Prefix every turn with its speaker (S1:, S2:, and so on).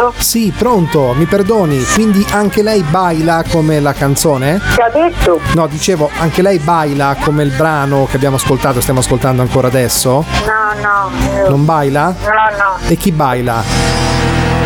S1: Pronto?
S2: Sì, pronto, mi perdoni, quindi anche lei baila come la canzone?
S1: Che ha detto?
S2: No, dicevo, anche lei baila come il brano che abbiamo ascoltato, stiamo ascoltando ancora adesso?
S1: No.
S2: Non baila?
S1: No.
S2: E chi baila?